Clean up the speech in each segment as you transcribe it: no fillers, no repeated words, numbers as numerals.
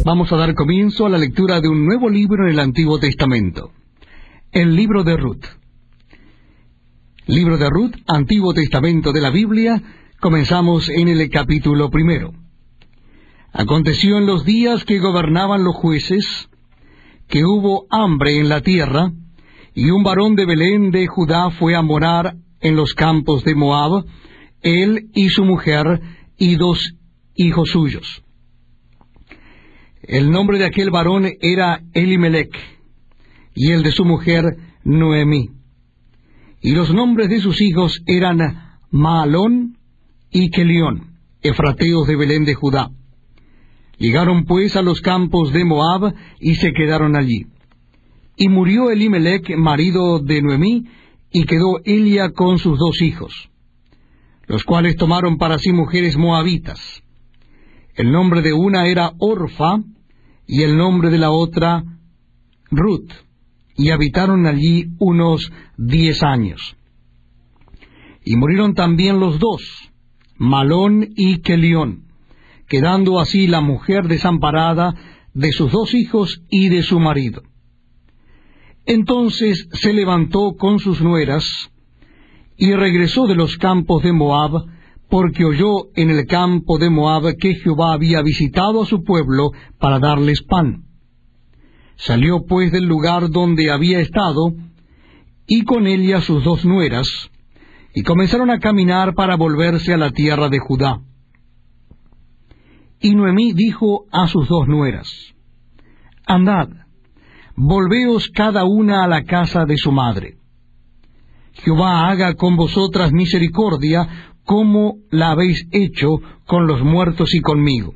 Vamos a dar comienzo a la lectura de un nuevo libro en el Antiguo Testamento, el libro de Ruth. Libro de Ruth, Antiguo Testamento de la Biblia. Comenzamos en el capítulo 1. Aconteció en los días que gobernaban los jueces, que hubo hambre en la tierra, y un varón de Belén de Judá fue a morar en los campos de Moab, él y su mujer y 2 hijos suyos. El nombre de aquel varón era Elimelech, y el de su mujer Noemí. Y los nombres de sus hijos eran Mahalón y Kelión, efrateos de Belén de Judá. Llegaron pues a los campos de Moab y se quedaron allí. Y murió Elimelech, marido de Noemí, y quedó Elia con sus 2 hijos, los cuales tomaron para sí mujeres moabitas. El nombre de una era Orfa, y el nombre de la otra Ruth, y habitaron allí unos 10 años. Y murieron también los 2, Mahalón y Kelión, quedando así la mujer desamparada de sus 2 hijos y de su marido. Entonces se levantó con sus nueras, y regresó de los campos de Moab, porque oyó en el campo de Moab que Jehová había visitado a su pueblo para darles pan. Salió pues del lugar donde había estado, y con ella sus 2 nueras, y comenzaron a caminar para volverse a la tierra de Judá. Y Noemí dijo a sus 2 nueras: Andad, volveos cada una a la casa de su madre. Jehová haga con vosotras misericordia, como la habéis hecho con los muertos y conmigo.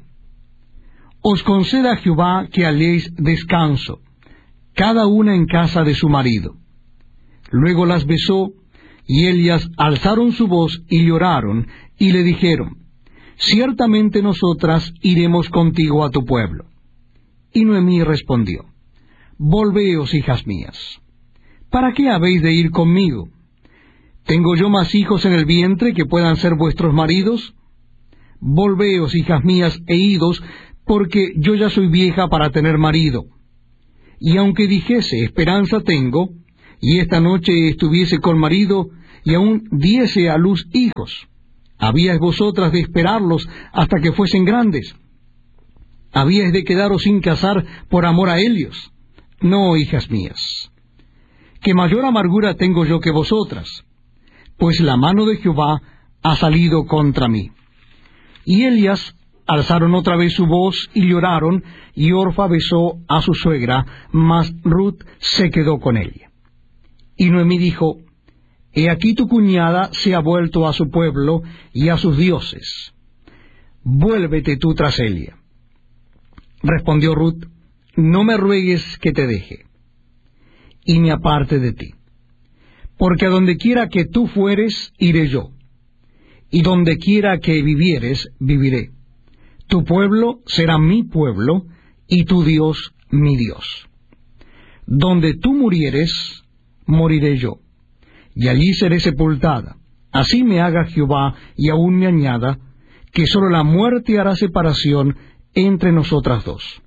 Os conceda Jehová que halléis descanso, cada una en casa de su marido. Luego las besó, y ellas alzaron su voz y lloraron, y le dijeron: Ciertamente nosotras iremos contigo a tu pueblo. Y Noemí respondió: Volveos, hijas mías. ¿Para qué habéis de ir conmigo? ¿Tengo yo más hijos en el vientre que puedan ser vuestros maridos? Volveos, hijas mías, e idos, porque yo ya soy vieja para tener marido. Y aunque dijese, esperanza tengo, y esta noche estuviese con marido, y aún diese a luz hijos, ¿habíais vosotras de esperarlos hasta que fuesen grandes? ¿Habíais de quedaros sin casar por amor a ellos? No, hijas mías, que mayor amargura tengo yo que vosotras, pues la mano de Jehová ha salido contra mí. Y ellas alzaron otra vez su voz y lloraron, y Orfa besó a su suegra, mas Ruth se quedó con ella. Y Noemí dijo: He aquí tu cuñada se ha vuelto a su pueblo y a sus dioses. Vuélvete tú tras ella. Respondió Ruth: No me ruegues que te deje, y me aparte de ti. Porque a donde quiera que tú fueres, iré yo, y donde quiera que vivieres, viviré. Tu pueblo será mi pueblo, y tu Dios mi Dios. Donde tú murieres, moriré yo, y allí seré sepultada. Así me haga Jehová, y aún me añada, que sólo la muerte hará separación entre nosotras 2.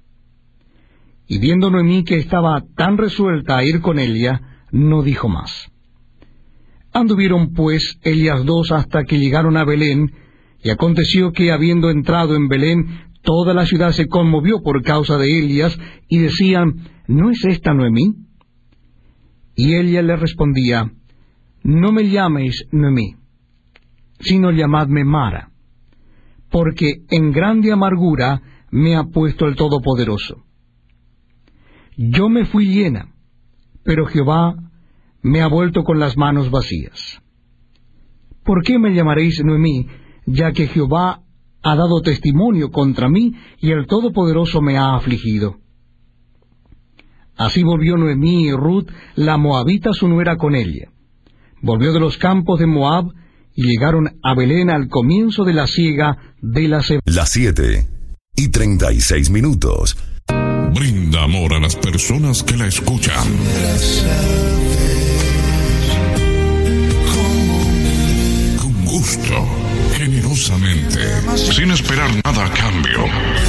Y viendo Noemí que estaba tan resuelta a ir con ella, no dijo más. Anduvieron pues ellas 2 hasta que llegaron a Belén, y aconteció que, habiendo entrado en Belén, toda la ciudad se conmovió por causa de ellas, y decían: ¿No es esta Noemí? Y ella le respondía: No me llaméis Noemí, sino llamadme Mara, porque en grande amargura me ha puesto el Todopoderoso. Yo me fui llena, pero Jehová me ha vuelto con las manos vacías. ¿Por qué me llamaréis Noemí, ya que Jehová ha dado testimonio contra mí, y el Todopoderoso me ha afligido? Así volvió Noemí y Ruth, la moabita, su nuera, con ella. Volvió de los campos de Moab, y llegaron a Belén al comienzo de la siega de la cebada. Las 7:36. Brinda amor a las personas que la escuchan. Con gusto, generosamente, sin esperar nada a cambio.